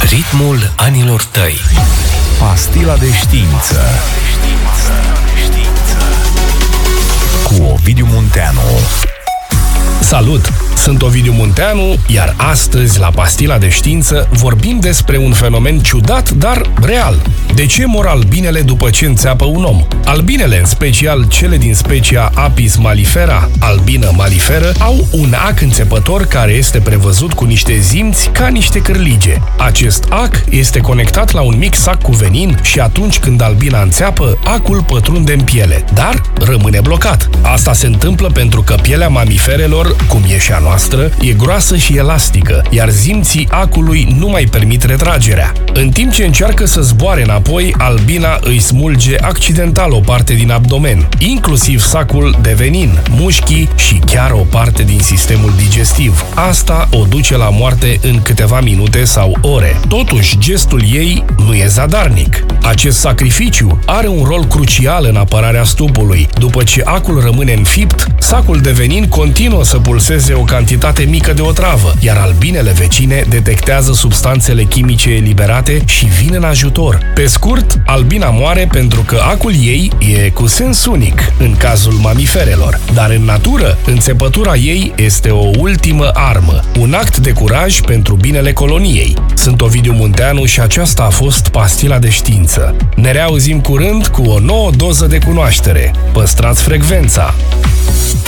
Ritmul anilor tăi. Pastila de știință cu Ovidiu Munteanu. Salut! Sunt Ovidiu Munteanu, iar astăzi, la Pastila de Știință, vorbim despre un fenomen ciudat, dar real. De ce mor albinele după ce înțeapă un om? Albinele, în special cele din specia Apis mellifera, albină maliferă, au un ac înțepător care este prevăzut cu niște zimți ca niște cârlige. Acest ac este conectat la un mic sac cu venin și atunci când albina înțeapă, acul pătrunde în piele, dar rămâne blocat. Asta se întâmplă pentru că pielea mamiferelor, cum e și a noastră, e groasă și elastică, iar zimții acului nu mai permit retragerea. În timp ce încearcă să zboare înapoi, albina îi smulge accidental o parte din abdomen, inclusiv sacul de venin, mușchii și chiar o parte din sistemul digestiv. Asta o duce la moarte în câteva minute sau ore. Totuși, gestul ei nu e zadarnic. Acest sacrificiu are un rol crucial în apărarea stupului. După ce acul rămâne înfipt, sacul de venin continuă să pulseze o cantitate mică de otravă, iar albinele vecine detectează substanțele chimice eliberate și vin în ajutor. Pe scurt, albina moare pentru că acul ei e cu sens unic în cazul mamiferelor, dar în natură, înțepătura ei este o ultimă armă, un act de curaj pentru binele coloniei. Sunt Ovidiu Munteanu și aceasta a fost Pastila de Știință. Ne reauzim curând cu o nouă doză de cunoaștere. Păstrați frecvența!